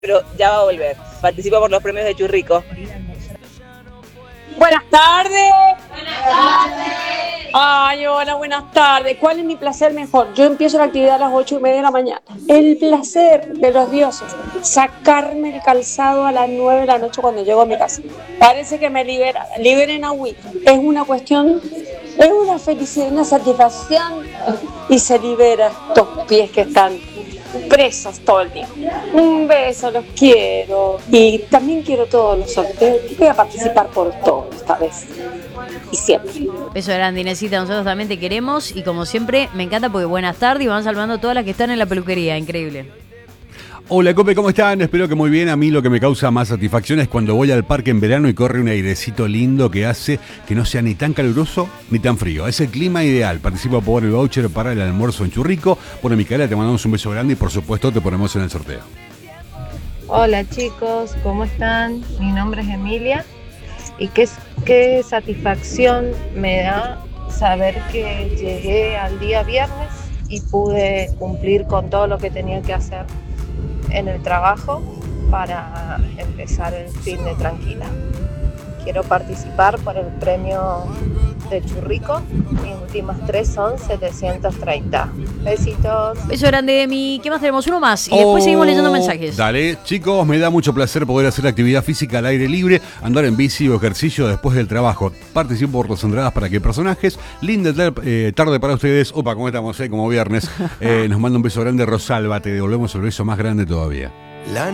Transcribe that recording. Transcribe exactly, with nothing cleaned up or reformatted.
pero ya va a volver. Participa por los premios de Churrico. Buenas tardes. Buenas tardes. Ay, hola, buenas tardes. ¿Cuál es mi placer mejor? Yo empiezo la actividad a las ocho y media de la mañana. El placer de los dioses, sacarme el calzado a las nueve de la noche cuando llego a mi casa. Parece que me libera, liberen a Wii. Es una cuestión, es una felicidad, una satisfacción y se libera estos pies que están presos todo el día. Un beso, los quiero. Y también quiero todos los sorteos. Voy a participar por todo esta vez. Y siempre. Beso grande, Inesita, nosotros también te queremos. Y como siempre, me encanta porque buenas tardes y van salvando todas las que están en la peluquería. Increíble. Hola, Cope, ¿cómo están? Espero que muy bien. A mí lo que me causa más satisfacción es cuando voy al parque en verano y corre un airecito lindo que hace que no sea ni tan caluroso ni tan frío. Es el clima ideal. Participo por el voucher para el almuerzo en Churrico. Bueno, Micaela, te mandamos un beso grande y por supuesto te ponemos en el sorteo. Hola chicos, ¿cómo están? Mi nombre es Emilia y qué, qué satisfacción me da saber que llegué al día viernes y pude cumplir con todo lo que tenía que hacer en el trabajo para empezar el fin de tranquila. Quiero participar por el premio de Churrico. Mis últimas tres son setecientos treinta. Besitos. Beso grande, Emi. ¿Qué más tenemos? Uno más y después Oh, seguimos leyendo mensajes. Dale, chicos, me da mucho placer poder hacer actividad física al aire libre, andar en bici o ejercicio después del trabajo. Participo por las entradas para que personajes. Linda eh, tarde para ustedes. Opa, ¿cómo estamos? Eh? Como viernes. Eh, nos manda un beso grande, Rosalba. Te devolvemos el beso más grande todavía. La